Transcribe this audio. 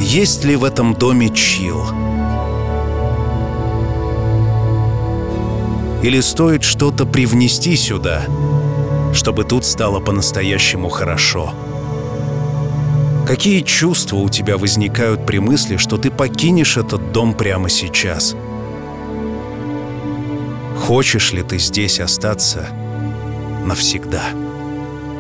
Есть ли в этом доме чил? Или стоит что-то привнести сюда, чтобы тут стало по-настоящему хорошо? Какие чувства у тебя возникают при мысли, что ты покинешь этот дом прямо сейчас? Хочешь ли ты здесь остаться навсегда?